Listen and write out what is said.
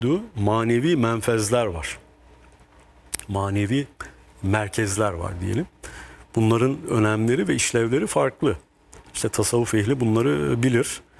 manevi menfezler var. Manevi merkezler var diyelim. Bunların önemleri ve işlevleri farklı. İşte tasavvuf ehli bunları bilir.